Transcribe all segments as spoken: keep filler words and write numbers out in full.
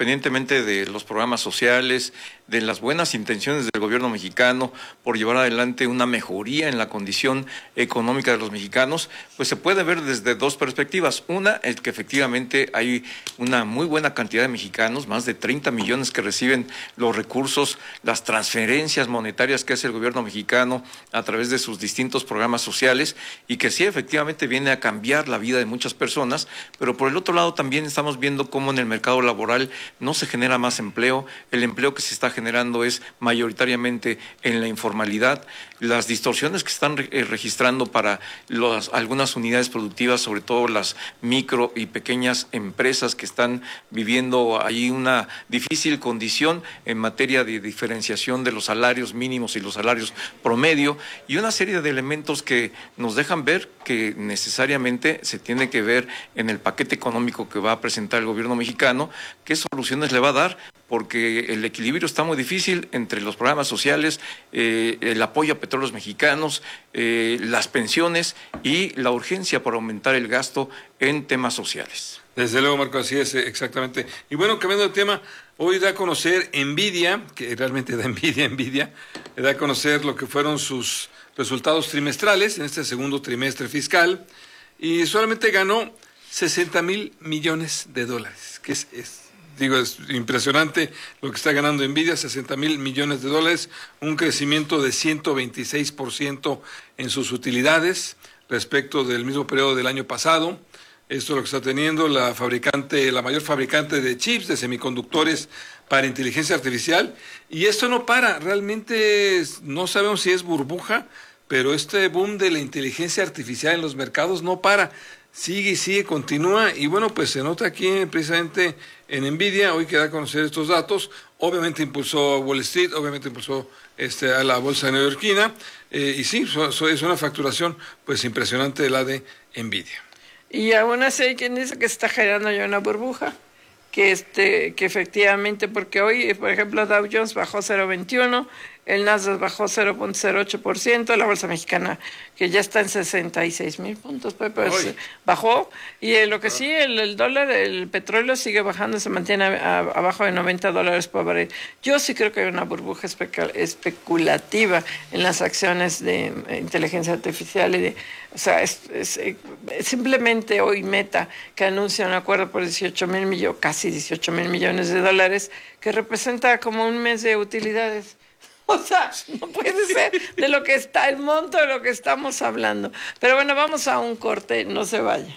independientemente de los programas sociales, de las buenas intenciones del gobierno mexicano por llevar adelante una mejoría en la condición económica de los mexicanos, pues se puede ver desde dos perspectivas. Una, es que efectivamente hay una muy buena cantidad de mexicanos, más de treinta millones que reciben los recursos, las transferencias monetarias que hace el gobierno mexicano a través de sus distintos programas sociales, y que sí efectivamente viene a cambiar la vida de muchas personas, pero por el otro lado también estamos viendo cómo en el mercado laboral no se genera más empleo, el empleo que se está generando es mayoritariamente en la informalidad, las distorsiones que están eh, registrando para los, algunas unidades productivas, sobre todo las micro y pequeñas empresas que están viviendo ahí una difícil condición en materia de diferenciación de los salarios mínimos y los salarios promedio, y una serie de elementos que nos dejan ver que necesariamente se tiene que ver en el paquete económico que va a presentar el gobierno mexicano, qué soluciones le va a dar, porque el equilibrio está muy difícil entre los programas sociales, eh, el apoyo a petróleos mexicanos, eh, las pensiones y la urgencia por aumentar el gasto en temas sociales. Desde luego, Marco, así es, exactamente. Y bueno, cambiando de tema, hoy da a conocer Nvidia, que realmente da envidia, Nvidia, da a conocer lo que fueron sus resultados trimestrales en este segundo trimestre fiscal, y solamente ganó sesenta mil millones de dólares, que es, es digo, es impresionante lo que está ganando Nvidia, sesenta mil millones de dólares, un crecimiento de ciento veintiséis por ciento en sus utilidades respecto del mismo periodo del año pasado. Esto es lo que está teniendo la fabricante, la mayor fabricante de chips, de semiconductores para inteligencia artificial, y esto no para, realmente no sabemos si es burbuja, pero este boom de la inteligencia artificial en los mercados no para, sigue y sigue, continúa, y bueno, pues se nota aquí precisamente en Nvidia, hoy que da a conocer estos datos, obviamente impulsó a Wall Street, obviamente impulsó este, a la bolsa neoyorquina, eh, y sí, so, so es una facturación pues impresionante la de Nvidia. Y aún así hay quien dice que se está generando ya una burbuja, que este que efectivamente, porque hoy, por ejemplo, Dow Jones bajó cero punto veintiuno, el Nasdaq bajó cero punto cero ocho por ciento, la bolsa mexicana, que ya está en sesenta y seis mil puntos, pues, pues, bajó, y eh, lo que sí, el, el dólar, el petróleo sigue bajando, se mantiene a, a, abajo de noventa dólares por barril. Yo sí creo que hay una burbuja especa, especulativa en las acciones de eh, inteligencia artificial, y de, o sea, es, es, es simplemente hoy Meta, que anuncia un acuerdo por dieciocho mil millones, casi dieciocho mil millones de dólares, que representa como un mes de utilidades. O sea, no puede ser de lo que está, el monto de lo que estamos hablando. Pero bueno, vamos a un corte, no se vaya.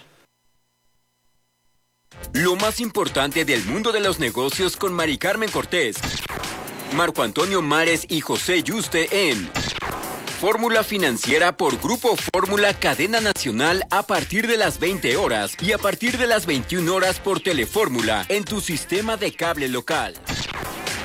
Lo más importante del mundo de los negocios con Mari Carmen Cortés, Marco Antonio Mares y José Yuste en Fórmula Financiera por Grupo Fórmula Cadena Nacional a partir de las veinte horas y a partir de las veintiuna horas por Telefórmula en tu sistema de cable local.